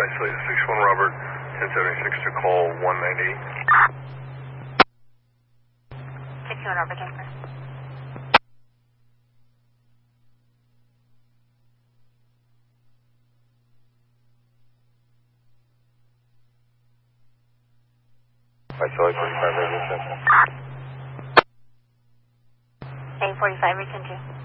isolated 61 Robert, 1076 to call 198. 61 Robert, Denver. Isolated 45 radio check. A45, return 2.